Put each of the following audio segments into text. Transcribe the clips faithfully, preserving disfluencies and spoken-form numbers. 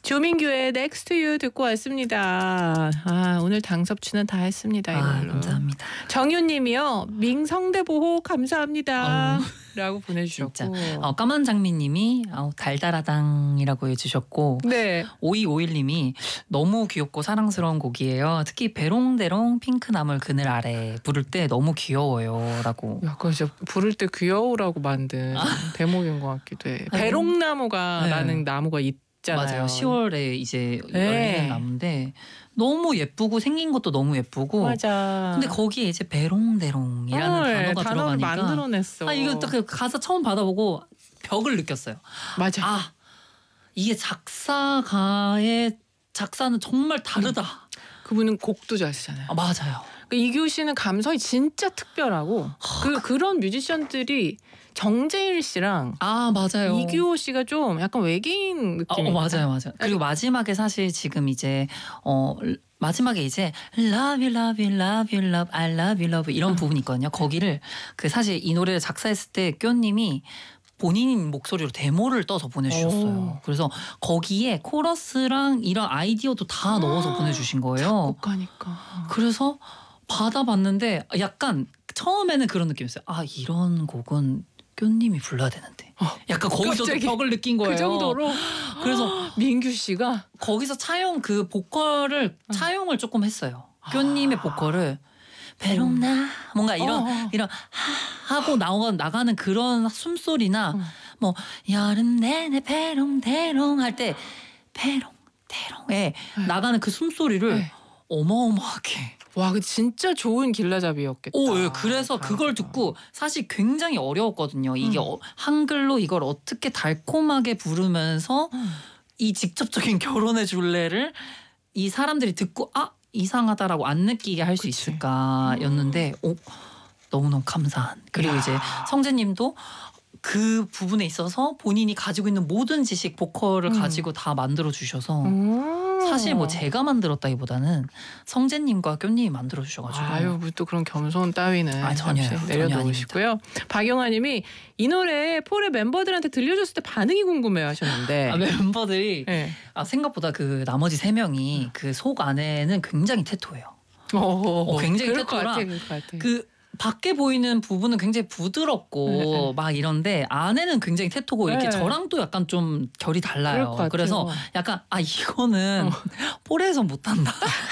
조민규의 Next to You 듣고 왔습니다. 아, 오늘 당섭추는 다 했습니다. 이걸로. 아, 감사합니다. 정윤님이요. 민성대보호 감사합니다. 아유. 라고 보내주셨고. 진짜. 어, 까만 장미님이 어, 달달하당이라고 해주셨고 네. 오이오일님이 너무 귀엽고 사랑스러운 곡이에요. 특히 베롱대롱 핑크나물 그늘 아래 부를 때 너무 귀여워요. 라고. 약간 진짜 부를 때 귀여우라고 만든 아. 대목인 것 같기도 해. 아니, 배롱나무가라는 네. 나무가 있잖아요. 맞아요. 시월에 이제 네. 열리는 나무인데 너무 예쁘고 생긴 것도 너무 예쁘고. 맞아. 근데 거기에 이제 베롱대롱이라는 어, 단어가 단어를 들어가니까 만들어냈어. 아 이거 딱 그 가사 처음 받아보고 벽을 느꼈어요. 맞아. 아 이게 작사가의 작사는 정말 다르다. 그분은 곡도 잘 쓰잖아요. 아, 맞아요. 이규 씨는 감성이 진짜 특별하고 그 그런 뮤지션들이 정재일 씨랑 아 맞아요. 이규호 씨가 좀 약간 외계인 아, 느낌이. 어, 맞아요, 맞아요. 그리고 마지막에 사실 지금 이제 어 마지막에 이제 Love you, love you, love you, love, I love you, love 이런 부분이 있거든요. 거기를 그 사실 이 노래를 작사했을 때 껴님이 본인 목소리로 데모를 떠서 보내주셨어요. 오. 그래서 거기에 코러스랑 이런 아이디어도 다 넣어서 보내주신 거예요. 작곡가니까. 그래서 받아봤는데 약간 처음에는 그런 느낌이었어요. 아 이런 곡은 껴님이 불러야 되는데. 약간 거기서 벽을 느낀 거예요. 그 정도로. 그래서 민규 씨가 거기서 차용 그 보컬을 차용을 조금 했어요. 껴님의 보컬을 베롱나 뭔가 이런 어. 이런 하 하고 나오 나가는 그런 숨소리나 어. 뭐 여름 내내 베롱대롱 할 때 베롱대롱에 나가는 그 숨소리를 네. 어마어마하게. 와, 그 진짜 좋은 길라잡이였겠다. 오, 예. 그래서 그걸 듣고 사실 굉장히 어려웠거든요. 이게 음. 어, 한글로 이걸 어떻게 달콤하게 부르면서 음. 이 직접적인 결혼해 줄래를 이 사람들이 듣고 아 이상하다라고 안 느끼게 할 수 그치. 있을까였는데 오, 너무너무 감사한. 그리고 야. 이제 성재님도 그 부분에 있어서 본인이 가지고 있는 모든 지식 보컬을 음. 가지고 다 만들어 주셔서 음. 사실 뭐 제가 만들었다기보다는 성재님과 껴님이 만들어 주셔가지고 아유, 또 그런 겸손 따위는 아, 전혀요. 잠시 전혀 내려놓으시고요. 박영아님이 이 노래 폴의 멤버들한테 들려줬을 때 반응이 궁금해하셨는데. 아, 멤버들이 네. 아, 생각보다 그 나머지 세 명이 그 속 안에는 굉장히 테토예요. 어, 어, 굉장히 그럴 것 테토라 같아, 그럴 것 같아. 그 밖에 보이는 부분은 굉장히 부드럽고 네, 네. 막 이런데 안에는 굉장히 테토고 이렇게 네. 저랑 또 약간 좀 결이 그럴 달라요. 것 같아요. 그래서 약간 아 이거는 어. 폴에서 못한다.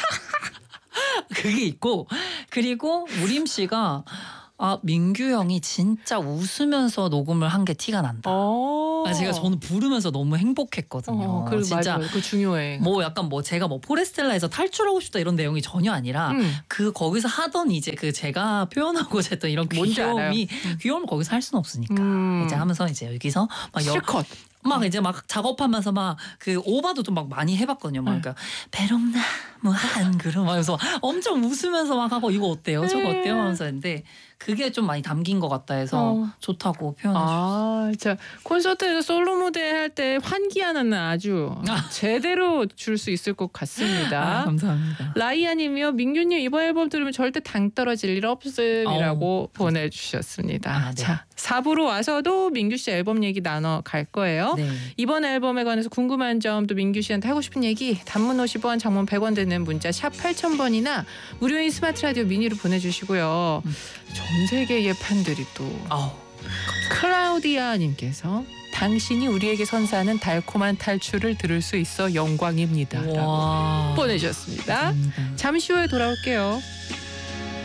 그게 있고 그리고 우림 씨가 아 민규 형이 진짜 웃으면서 녹음을 한 게 티가 난다. 어. 아, 제가 저는 부르면서 너무 행복했거든요. 어, 그 진짜 맞아, 그 중요해. 뭐 약간 뭐 제가 뭐 포레스텔라에서 탈출하고 싶다 이런 내용이 전혀 아니라 음. 그 거기서 하던 이제 그 제가 표현하고자 했던 이런 뭔지 귀여움이 귀여움을 거기서 할 수는 없으니까 음. 이제 하면서 이제 여기서 막 여, 실컷. 막 이제 막 작업하면서 막 그 오바도 좀 막 많이 해봤거든요. 막 그러니까 베롱나 뭐 한 그룹 하면서 엄청 웃으면서 막 하고 이거 어때요? 저거 어때요? 하면서 했는데 그게 좀 많이 담긴 것 같다 해서 어. 좋다고 표현해 주셨어요. 아, 자 콘서트에서 솔로 무대 할 때 환기하는 아주 아. 제대로 줄 수 있을 것 같습니다. 아, 감사합니다. 라이아님이요. 민규님 이번 앨범 들으면 절대 당 떨어질 일 없음이라고 보내주셨습니다. 아, 네. 자 사 부로 와서도 민규 씨 앨범 얘기 나눠 갈 거예요. 네. 이번 앨범에 관해서 궁금한 점 또 민규 씨한테 하고 싶은 얘기 단문 오십 원 장문 백 원 되는 문자 샵 팔천 번이나 무료인 스마트 라디오 미니로 보내주시고요. 음. 전 세계의 팬들이 또 아우. 클라우디아 님께서 당신이 우리에게 선사하는 달콤한 탈출을 들을 수 있어 영광입니다. 라고 와. 보내주셨습니다. 감사합니다. 잠시 후에 돌아올게요.